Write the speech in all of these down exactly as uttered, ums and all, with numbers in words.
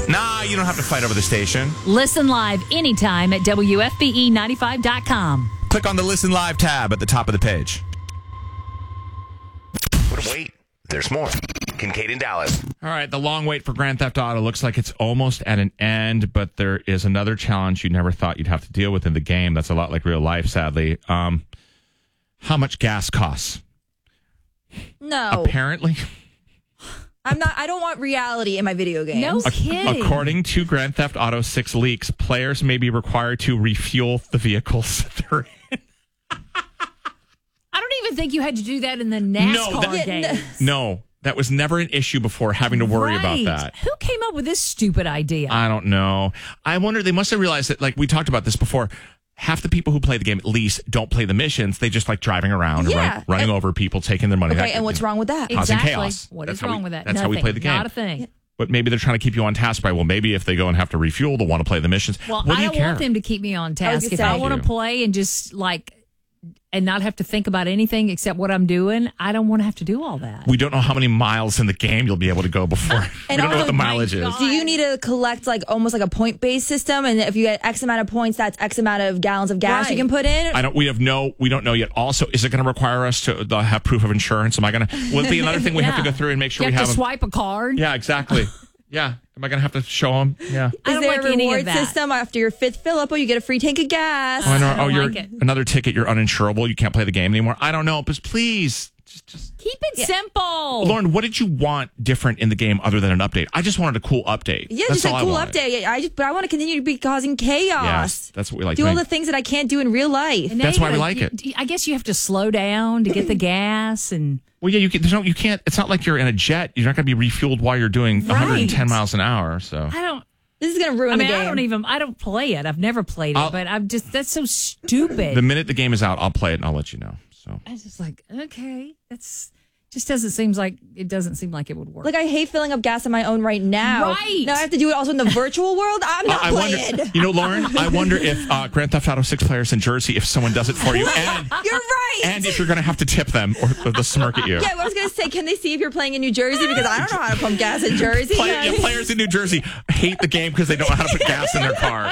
Nah, you don't have to fight over the station. Listen live anytime at W F B E ninety-five dot com. Click on the Listen Live tab at the top of the page. But wait, there's more. Kincaid in Dallas. All right, the long wait for Grand Theft Auto looks like it's almost at an end, but there is another challenge you never thought you'd have to deal with in the game. That's a lot like real life, sadly. Um, how much gas costs? No. Apparently. I'm not. I don't want reality in my video games. No kidding. According to Grand Theft Auto six leaks, players may be required to refuel the vehicles they're in. I don't even think you had to do that in the NASCAR No, that- game. No, that was never an issue before, having to worry Right. about that. Who came up with this stupid idea? I don't know. I wonder, they must have realized that, like we talked about this before, half the people who play the game at least don't play the missions. They just like driving around Yeah. and run, running And- over people, taking their money. Okay, That- and what's wrong with that? Causing exactly. chaos. What That's is how wrong we- with that? that's how we Nothing. play the game. Not a thing. But maybe they're trying to keep you on task by, well, maybe if they go and have to refuel, they'll want to play the missions. Well, what do I you don't care? want them to keep me on I was task. gonna If say- I want You. to play and just like and not have to think about anything except what I'm doing, I don't want to have to do all that. We don't know how many miles in the game you'll be able to go before. we And don't know what also- the mileage my is. God. Do you need to collect like almost like a point based system? And if you get X amount of points, that's X amount of gallons of gas you Right. can put in? I don't. We have no. We don't know yet. Also, is it going to require us to uh, have proof of insurance? Am I going to? Will it be another thing we have to Yeah. go through and make sure You we have have? to them? swipe a card. Yeah, exactly. Yeah. Am I going to have to show them? Yeah. I Is don't there like a any of reward that. system after your fifth fill up? Oh, you get a free tank of gas. Oh, I know. I don't oh, you're like it. another ticket. You're uninsurable. You can't play the game anymore. I don't know. But please, just, just. Keep it simple. Lauren, what did you want different in the game other than an update? I just wanted a cool update. Yeah, That's just a all I cool wanted. update. I just, but I want to continue to be causing chaos. Yes, that's what we like. Do to all make. the things that I can't do in real life. And now That's you why we gotta- like you- I guess you have to slow down to get the gas and. Well, yeah, you can, there's no, you can't. It's not like you're in a jet. You're not going to be refueled while you're doing one hundred ten Right. miles an hour. So I don't. This is going to ruin I mean, the game. I don't even. I don't play it. I've never played it, I'll- but I'm just. That's so stupid. the minute the game is out, I'll play it and I'll let you know. So I was just like, okay, that's just doesn't seem like it doesn't seem like it would work. Like, I hate filling up gas on my own right now. Right. Now I have to do it also in the virtual world. I'm not I playing. wonder, you know, Lauren, I wonder if uh, Grand Theft Auto six players in Jersey, if someone does it for you, and You're right. and if you're going to have to tip them or, or they'll smirk at you. Yeah, I was going to say, can they see if you're playing in New Jersey? Because I don't know how to pump gas in Jersey. Play, yeah, players in New Jersey hate the game because they don't know how to put gas in their car.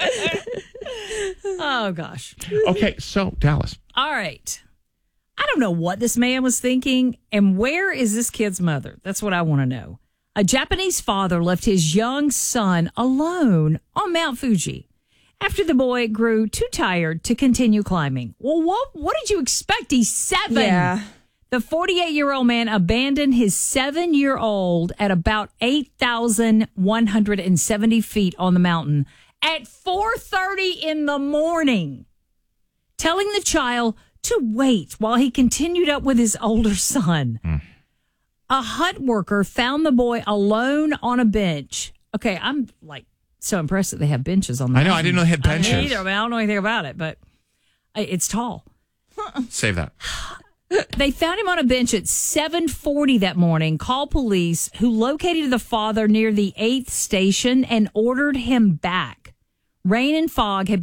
oh gosh. Okay, so Dallas. All right. I don't know what this man was thinking, and where is this kid's mother? That's what I want to know. A Japanese father left his young son alone on Mount Fuji after the boy grew too tired to continue climbing. Well, what what did you expect? He's seven. Yeah. The forty-eight-year-old man abandoned his seven-year-old at about eight thousand one hundred seventy feet on the mountain at four thirty in the morning, telling the child to wait while he continued up with his older son. Mm. A hut worker found the boy alone on a bench. Okay, I'm like so impressed that they have benches on the I know, I mountain. didn't know they had I didn't benches. either. I mean, I don't know anything about it, but it's tall. Save that. They found him on a bench at seven forty that morning, called police, who located the father near the eighth station and ordered him back. Rain and fog had